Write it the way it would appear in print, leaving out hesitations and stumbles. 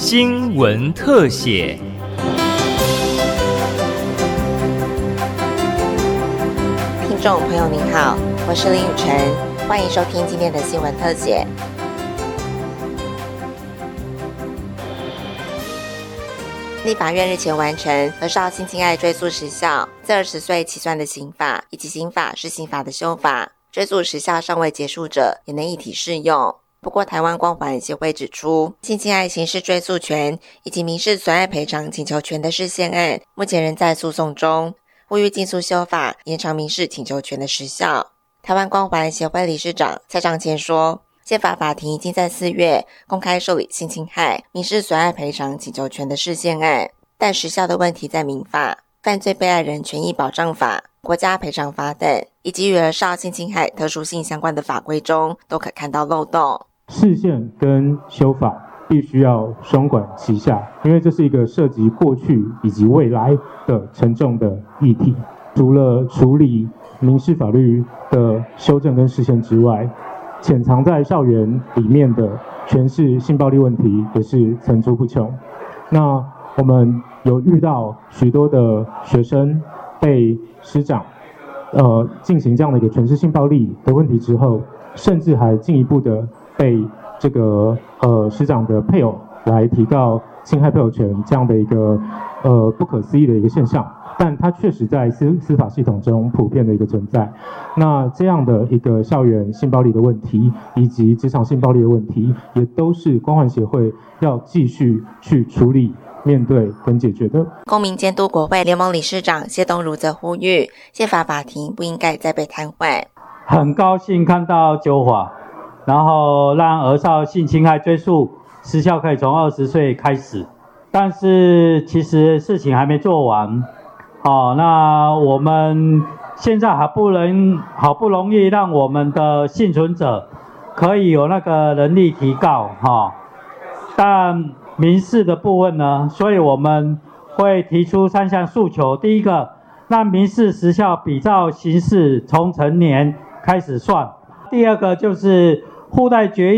新闻特写。 听众朋友您好，我是林雨晨，欢迎收听今天的新闻特写。立法院日前完成儿少性侵害追诉时效自20岁起算的刑法，以及刑法是刑法的修法，追诉时效尚未结束者也能一体适用。不过台湾光环协会指出，性侵害刑事追诉权以及民事损害赔偿请求权的释宪案目前仍在诉讼中，呼吁尽速修法，延长民事请求权的时效。台湾光环协会理事长蔡长乾说，宪法法庭已经在4月公开受理性侵害民事损害赔偿请求权的释宪案，但时效的问题在民法、犯罪被害人权益保障法、国家赔偿法等，以及与儿少性侵害特殊性相关的法规中都可看到漏洞。 释宪跟修法必须要双管齐下，因为这是一个涉及过去以及未来的沉重的议题。除了处理民事法律的修正跟释宪之外，潜藏在校园里面的权势性暴力问题也是层出不穷。那我们有遇到许多的学生被师长进行这样的一个权势性暴力的问题之后，甚至还进一步的被这个师长的配偶来提告侵害配偶权这样的一个不可思议的一个现象，但它确实在司法系统中普遍的一个存在。那这样的一个校园性暴力的问题以及职场性暴力的问题，也都是光环协会要继续去处理、面对跟解决的。 公民监督国会联盟理事长谢东如则呼吁，宪法法庭不应该再被瘫痪。 很高兴看到修法，然后让儿少性侵害追诉时效可以从20岁开始，但是其实事情还没做完。那我们现在好不容易让我们的幸存者可以有那个能力提告，但民事的部分呢，所以我们会提出3项诉求。第一个，让民事时效比照刑事从成年开始算。第二个就是附带决议